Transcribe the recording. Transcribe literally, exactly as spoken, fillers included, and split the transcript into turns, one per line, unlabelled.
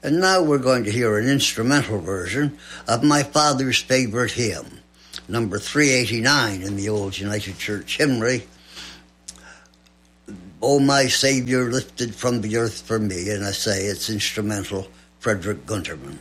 And now we're going to hear an instrumental version of my father's favorite hymn, number three eighty-nine in the Old United Church Hymnary, "O my Savior lifted from the earth for me," and I say it's instrumental, Frederick Gunterman.